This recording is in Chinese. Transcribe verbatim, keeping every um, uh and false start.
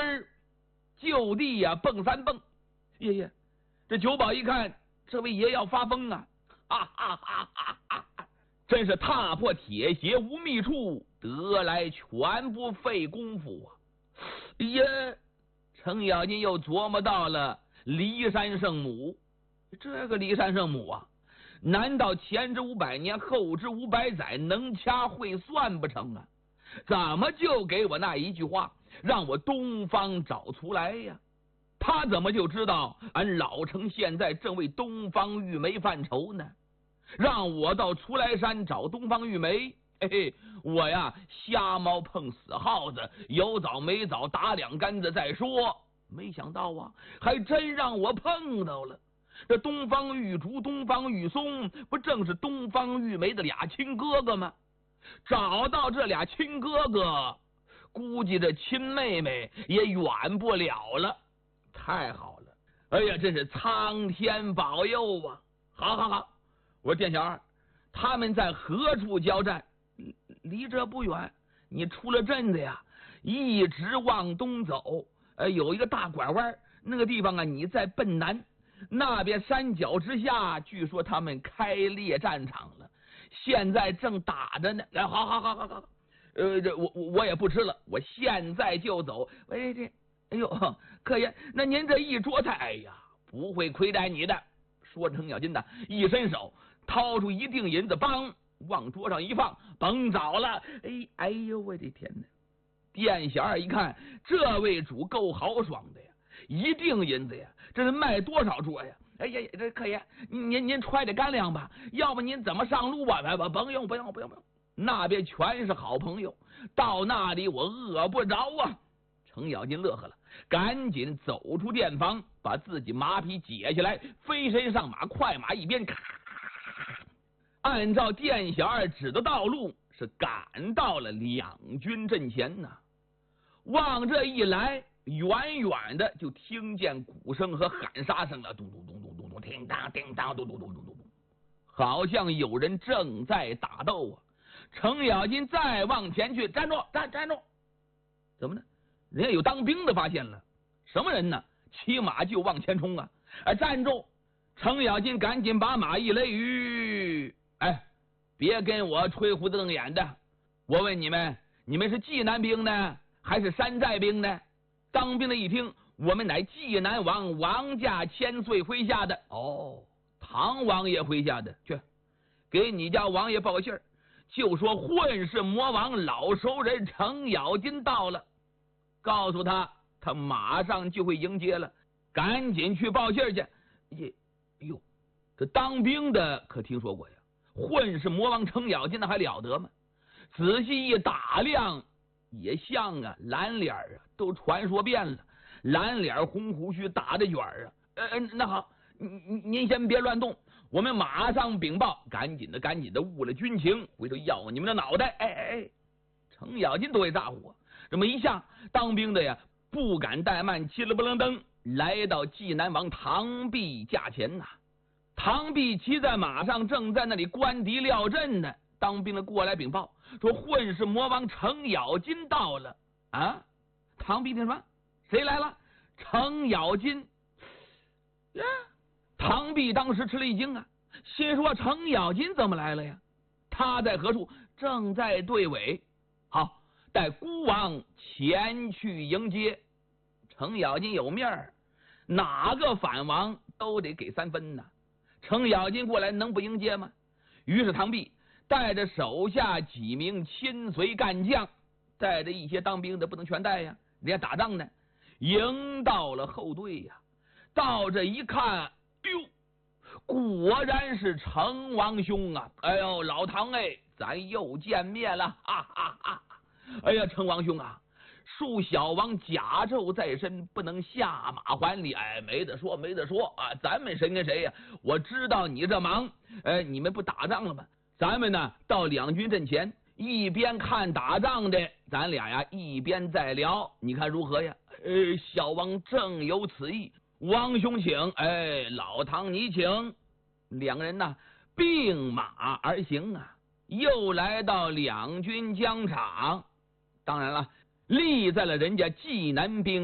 儿就地呀、啊、蹦三蹦。爷爷，这九保一看这位爷要发疯啊，哈哈哈哈哈哈！真是踏破铁鞋无觅处，得来全不费功夫啊！耶，程咬金又琢磨到了骊山圣母，这个骊山圣母啊，难道前知五百年后知五百载，能掐会算不成啊？怎么就给我那一句话，让我东方找出来呀？他怎么就知道俺老程现在正为东方玉梅犯愁呢？让我到出来山找东方玉梅，嘿嘿，我呀瞎猫碰死耗子，有枣没枣打两竿子再说。没想到啊，还真让我碰到了。这东方玉竹、东方玉松，不正是东方玉梅的俩亲哥哥吗？找到这俩亲哥哥，估计这亲妹妹也远不了了。太好了！哎呀，真是苍天保佑啊！好好好，我说店小二，他们在何处交战？离这不远，你出了镇子呀，一直往东走，呃，有一个大拐弯，那个地方啊，你再奔南，那边山脚之下，据说他们开列战场了，现在正打着呢。哎，好好好好好，呃，这我我也不吃了，我现在就走。喂，这。哎呦，客爷，那您这一桌菜，哎呀，不会亏待你的。说程咬金呐，一伸手掏出一锭银子，梆往桌上一放，甭找了。哎，哎呦，我的天哪！店小二一看，这位主够豪爽的呀，一锭银子呀，这是卖多少桌呀？哎呀，这客爷，您您揣着干粮吧，要不您怎么上路吧？不不用不用不用不用，那边全是好朋友，到那里我饿不着啊。程咬金乐呵了，赶紧走出店房，把自己马匹解下来，飞身上马，快马一鞭，咔，按照店小二指的道路，是赶到了两军阵前呐。往这一来，远远的就听见鼓声和喊杀声了，咚咚咚咚咚咚，叮当叮当，咚咚咚咚咚咚，好像有人正在打斗啊！程咬金再往前去，站住，站站住！怎么呢？人家有当兵的发现了，什么人呢？骑马就往前冲啊！哎，站住！程咬金赶紧把马一勒，吁！哎，别跟我吹胡子瞪眼的！我问你们，你们是济南兵呢，还是山寨兵呢？当兵的一听，我们乃济南王王驾千岁麾下的。哦，唐王爷麾下的，去给你家王爷报个信儿，就说混世魔王老熟人程咬金到了。告诉他，他马上就会迎接了，赶紧去报信去。也，哎呦，这当兵的可听说过呀？混世魔王程咬金那还了得吗？仔细一打量，也像啊，蓝脸啊，都传说遍了，蓝脸红胡须打着卷啊。呃，那好，您您先别乱动，我们马上禀报，赶紧的，赶紧的，误了军情，回头要你们的脑袋。哎哎哎，程咬金都会咋呼啊？这么一下，当兵的呀不敢怠慢，嘁哩不楞登来到济南王唐弼驾前呐。唐弼骑在马上，正在那里观敌料阵呢。当兵的过来禀报说，混世魔王程咬金到了啊！唐弼听什么？谁来了？程咬金呀！唐弼当时吃了一惊啊，心说程咬金怎么来了呀？他在何处？正在队尾。好，带孤王前去迎接。程咬金有面儿，哪个反王都得给三分呐。程咬金过来能不迎接吗？于是唐弼带着手下几名亲随干将，带着一些当兵的不能全带呀，人家打仗呢，迎到了后队呀。到这一看，哎呦，果然是程王兄啊！哎呦，老唐哎，咱又见面了，哈哈哈！哎呀，程王兄啊，恕小王甲胄在身，不能下马还礼。哎，没得说，没得说啊！咱们谁跟谁呀？我知道你这忙，哎，你们不打仗了吗？咱们呢，到两军阵前，一边看打仗的，咱俩呀一边再聊，你看如何呀？呃，小王正有此意，王兄请。哎，老唐你请。两个人呢并马而行啊，又来到两军疆场。当然了，立在了人家济南兵